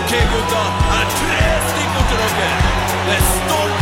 Ok, gutta, her er 3 stikkord til dere. Det er stolt